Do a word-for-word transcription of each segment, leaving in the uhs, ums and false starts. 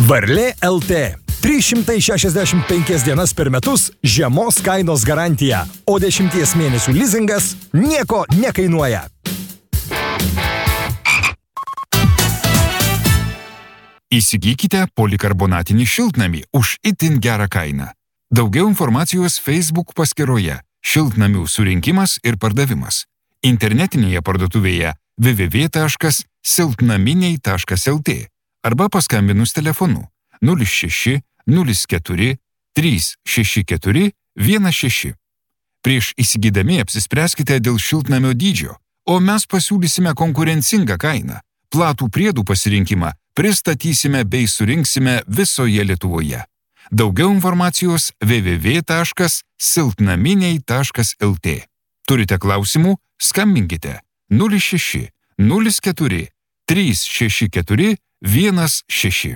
Varlė L T. trys šimtai šešiasdešimt penkias dienas per metus žiemos kainos garantija, o dešimties mėnesių lizingas nieko nekainuoja. Įsigykite polikarbonatinį šiltnamį už itin gerą kainą. Daugiau informacijos Facebook paskyroje Šiltnamių surinkimas ir pardavimas. Internetinėje parduotuvėje w w w taškas silpnaminiai taškas l t arba paskambinus telefonu nulis šeši nulis keturi trys šeši keturi vienas šeši. Prieš įsigydami apsispręskite dėl šiltnamio dydžio, o mes pasiūlysime konkurencingą kainą. Platų priedų pasirinkimą pristatysime bei surinksime visoje Lietuvoje. Daugiau informacijos w w w taškas silpnaminiai taškas l t. Turite klausimų? Skambinkite nulis šeši nulis keturi trys šeši keturi vienas šeši.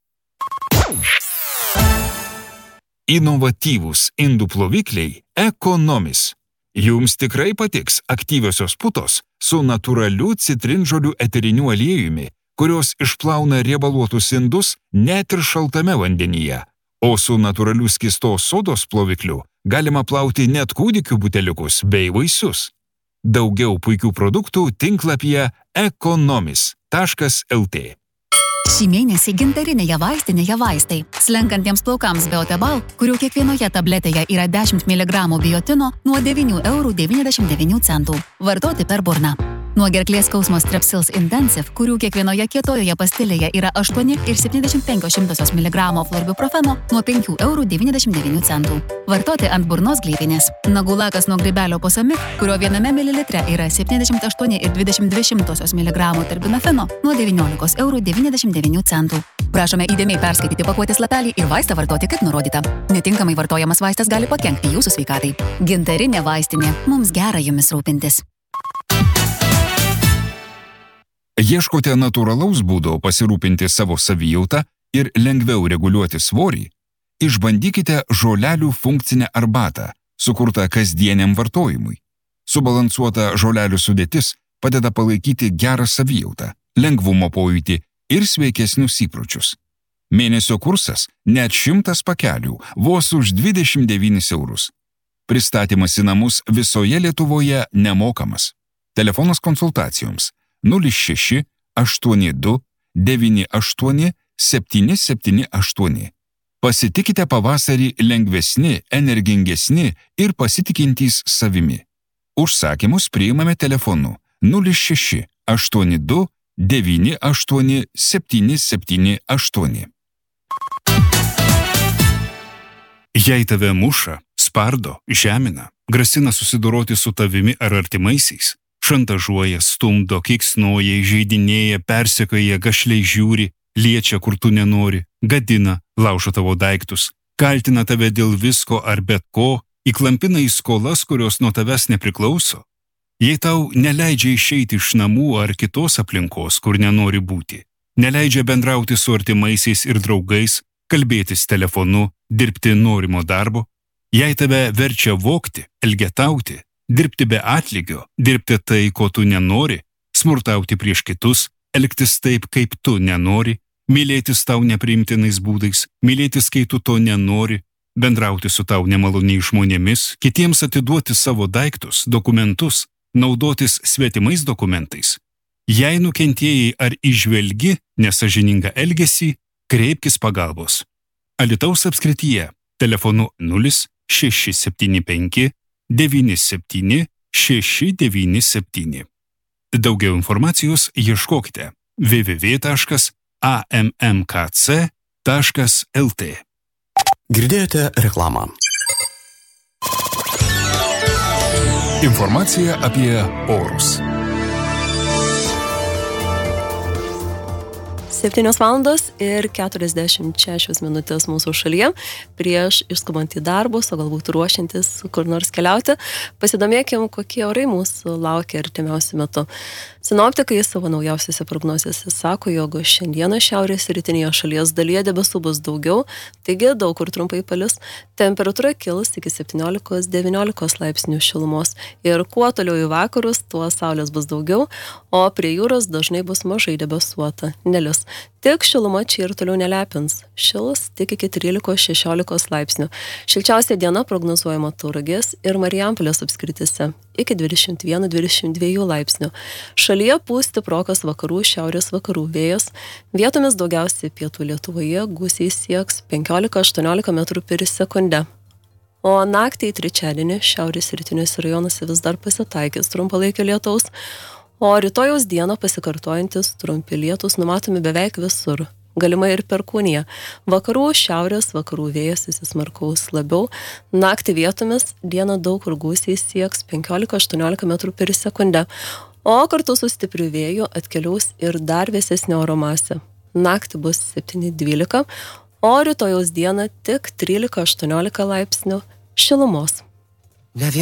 Inovatyvūs indų plovikliai Ekonomis. Jums tikrai patiks aktyviosios putos su natūraliu citrinžolių eteriniu aliejumi, kurios išplauna riebaluotus indus net ir šaltame vandenyje, o su natūraliu skystos sodos plovikliu galima plauti net kūdikių buteliukus bei vaisius. Daugiau puikių produktų tinklapyje ekonomis taškas l t. Šį mėnesį gintarinėje vaistinėje vaistai. Slenkantiems plaukams Beotebal, kurių kiekvienoje tabletėje yra dešimt miligramų biotino, nuo devynių eurų devyniasdešimt devynių centų. Vartoti per burną. Nuo gerklės skausmo Strepsils Intensive, kurių kiekvienoje kietojoje pastilėje yra aštuoni ir septyniasdešimt penkios šimtosios miligramo florbiprofeno, nuo penkių eurų devyniasdešimt devynių centų. Vartoti ant burnos gleivinės. Nagų lakas nuo grybelio Posomik, kurio viename mililitre yra septyniasdešimt aštuoni ir dvidešimt dvi šimtosios miligramo terbinafeno, nuo devyniolikos eurų devyniasdešimt devynių centų. Prašome įdėmiai perskaityti pakuotės lapelį ir vaistą vartoti kaip nurodyta. Netinkamai vartojamas vaistas gali pakenkti jūsų sveikatai. Gintarinė vaistinė. Mums gera jumis rūpintis. Ieškote natūralaus būdo pasirūpinti savo savijautą ir lengviau reguliuoti svorį? Išbandykite žolelių funkcinę arbatą, sukurtą kasdieniam vartojimui. Subalansuota žolelių sudėtis padeda palaikyti gerą savijautą, lengvumo pojūtį ir sveikesnius įpročius. Mėnesio kursas net šimtas pakelių, vos už dvidešimt devynis eurus. Pristatymas į namus visoje Lietuvoje nemokamas. Telefonas konsultacijoms nulis šeši aštuoni du devyni aštuoni septyni septyni aštuoni. Pasitikite pavasarį lengvesni, energingesni ir pasitikintys savimi. Užsakymus priimame telefonu nulis šeši aštuoni du devyni aštuoni septyni septyni aštuoni. Jei tave muša, spardo, žemina, grasina susidoroti su tavimi ar artimaisiais, šantažuoja, stumdo, kiksnoja, įžeidinėja, persekioja, gašliai žiūri, liečia, kur tu nenori, gadina, laužo tavo daiktus, kaltina tave dėl visko ar bet ko, įklampina į skolas, kurios nuo tavęs nepriklauso. Jei tau neleidžia išeiti iš namų ar kitos aplinkos, kur nenori būti, neleidžia bendrauti su artimaisiais ir draugais, kalbėtis telefonu, dirbti norimo darbo, jei tave verčia vogti, elgetauti, dirbti be atlygio, dirbti tai, ko tu nenori, smurtauti prieš kitus, elgtis taip, kaip tu nenori, mylėtis tau nepriimtinais būdais, mylėtis, kai tu to nenori, bendrauti su tau nemaloniais žmonėmis, kitiems atiduoti savo daiktus, dokumentus, naudotis svetimais dokumentais. Jei nukentėjai ar įžvelgi nesąžiningą elgesį, kreipkis pagalbos. Alytaus apskrityje telefonu nulis šeši septyni penki devyni septyni šeši devyni septyni. Daugiau informacijos ieškokite w w w taškas a m m k c taškas l t. Girdėjote reklamą. Informacija apie orus. septynios valandos ir keturiasdešimt šešios minutės mūsų šalyje. Prieš išskubant į darbus, o galbūt ruošiantis kur nors keliauti, pasidomėkim, kokie orai mūsų laukia artimiausiu metu. Sinoptikai savo naujausiose prognozėse sako, jog šiandieną šiaurės rytinėje šalies dalyje debesų bus daugiau, taigi daug kur trumpai palis. Temperatūra kils iki septyniolikos devyniolikos laipsnių šilumos ir kuo toliau į vakarus, tuo saulės bus daugiau, o prie jūros dažnai bus mažai debesuota, nelis. Tik šiluma čia ir toliau nelepins. Šils tik iki trylikos šešiolikos laipsnių. Šilčiausia diena prognozuojama Tauragės ir Marijampolės apskritise iki dvidešimt vienas dvidešimt du laipsnių. Šalyje pūs stiprokas vakarų šiaurės vakarų vėjas. Vietomis daugiausiai pietų Lietuvoje gūsiai sieks penkiolika aštuoniolika metrų per sekundę. O naktį į trečiadienį šiaurės rytiniuose rajonuose vis dar pasitaikys trumpalaikio lietaus. O rytojaus dieną pasikartojantis trumpi lietūs numatomi beveik visur. Galima ir Perkūnija. Vakarų, šiaurės, vakarų vėjas įsismarkaus labiau. Naktį vietomis dieną daug kur gūsiai sieks penkiolika aštuoniolika metrų per sekundę. O kartu su stipriu vėju atkeliaus ir dar vėsesnė oro masė. Naktį bus septyni dvylika, o rytojaus dieną tik trylika aštuoniolika laipsnių šilumos.